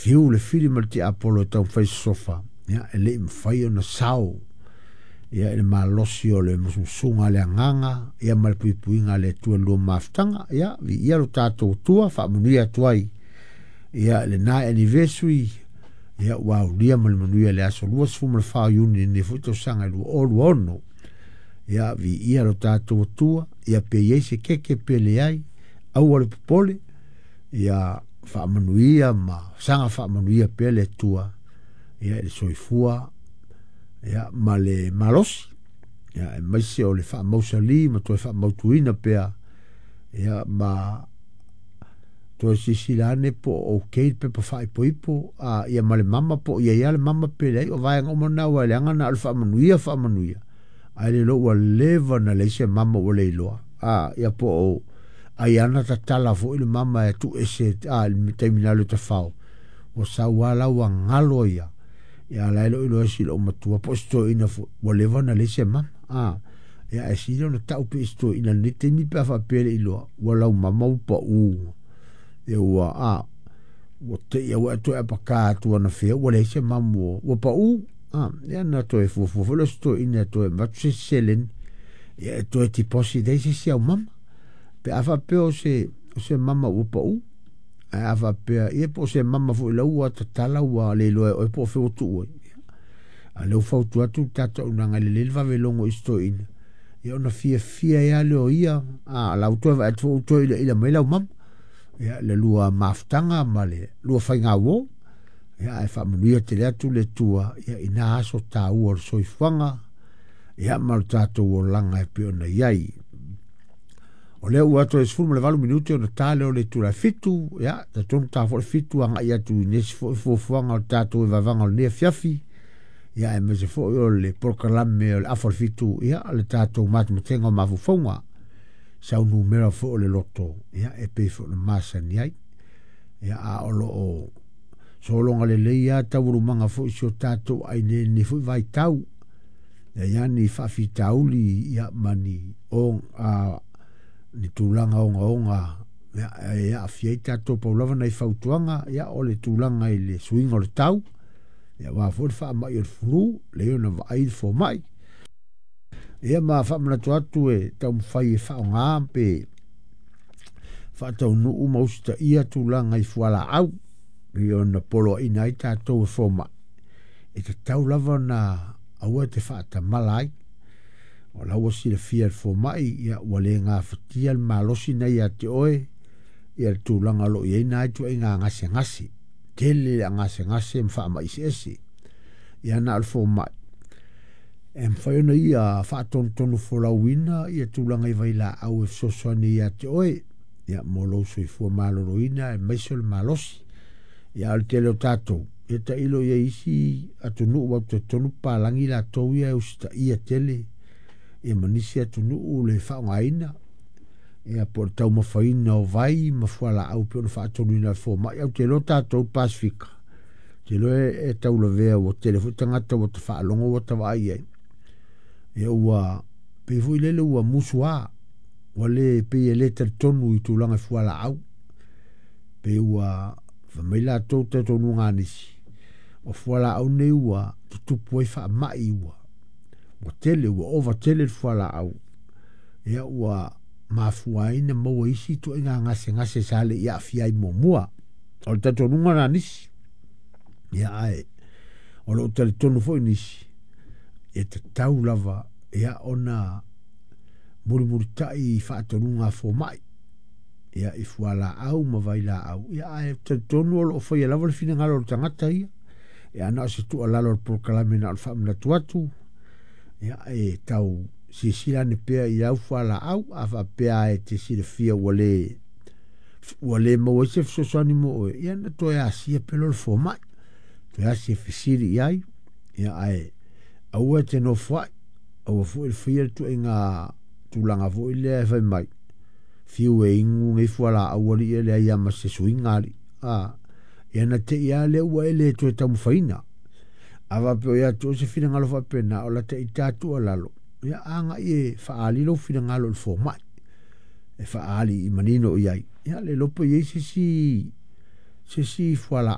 fiu le fili ma te apolo tau fai sofa ia e le mfai ona sao ia e malosi o le musunga le anganga ia malpuipuinga le tua lua maftanga ia vi ia lo tatou tua fa munia tuai ia le na anniversary ia wow dia mal munia le aso lua sfuma le fa yuni ne futo sanga lu olu ono ia vi ia lo tatou tua ia pe ia se keke pele ai au ole popole ia fa manuia ma sanga fa manuia pele tua ia le soifua ia ma le malosi ia e maise o le fa mausali ma toi fa mautuina pea ia ma toi sisilane po o kei pe pa fa ipo ia ma le mama po ia le mama pele o vai ngoma na wa le ngana al fa manuia ai le lo wa leva na le se mama o le loa ia po o ai ana tatala fo ile mama e tu ese il terminalo te fao o sa wala wa ngalo ia la ilo si lo matua po sto ina fo voleva na le se mama ia e si no tau pe sto ina ni te mi pa fa pele ilo wala mama pa e wa o te ia wa to pa ka tu na fe wala se mama o pa ia na to e fo lo sto ina to e ma se selen ia to e ti posi de se o mama pe ava pe o se mama o pa ava pe e po se mama fo la ua tala ua le lo e po fe o tu a le fo tu atu tata una ngale le va velongo isto in e ona fia ia le o ia la auto va tu to ile mai la mama ia le lua maftanga male lua fainga wo ia e fa muia te le atu le tua ia ina aso ta u o soifanga ia mal tato o langa e pe ona iai o le ua to esfulu le valu minuti o na tale o le tura fitu ya ta tonu ta fo fitu anga ia tu nesi fo fuanga o tato e vavanga o nea fiafi ya e mese fo o le porkalame o le afo fitu ya le tato matu matenga o mafufonga sa unu mera fo o le loto ya e pe fo na masa ni ai ya a olo o so longa le leia ta urumanga fo si o tato ai ni fo vai tau ya ni fafi tauli ya mani o ni tulanga onga ya fieta to pa lava nei fautuanga ya o le tulanga i le swing o le tau ya wa fo fa mai o flu le ona vai fo mai ya ma fa mna to atu e tam fai fa nga pe fa to no u mosta ia tulanga i fuala au i ona polo i nai ta to fo mai e te tau lava na aua te fa ta malai o la o si le fia fo mai ia wale nga fatia al malosi na ia te oe ia tu langa lo ia na tu nga ngase tele ngase mfa mai ese ia na al fo mai fa ona ia fa ton fo la wina ia tu langa i vai la au so so ni ia te oe ia molo so i fo malo roina e mesel malosi ia al tele tato ia ta ilo ia isi atunu wa tonu palangi la to ia usta ia tele e manisi atu nuu le whaongaina e a por tau mawhaina o vai mawhala au pe ona whaatonuina fo mai au te lo tātou Pasifika te lo e tau la vea o telefu tangata o te whaalongo o te vai e ua pe fui lele ua musua wa le pe e le tonu i tūlanga fuala au pe ua whamaila tau te tonu ngānisi o fuala au ne ua tutupu e wha mai ua o tele ua ova tele fuala au ia ua mafuaina maua isi to inga ngase sale ia fiai momua o le tatonunga na nisi ia ae o lo tele tonu fo nisi e te tau lava ia ona muri tai whaatonunga fo mai ia i fuala au ma vaila au ia ae te tonu o lo fai lava le fina ngalo le tangata ia na se tu alalo le prokalame na alfa mna tuatu ia e tau sisila ne pea i au whala au awa pea e te sile fia wale mo e se fsosani mo e ia na toi asia pelo le fo mai toi asia fisiri iai ia ai au e te no fwai au fu il fia tu inga tulanga vo ile e fai mai fiu e ingu ngai whala au wali e le aia ma se suingari ia na te ia le ua ele tu e tamu faina awa peo ia tu se fina ngalo fa pena o la te itatu o lalo ia anga i faali lo fina ngalo le fo mai e faali i manino iai ia le lopo i se si fuala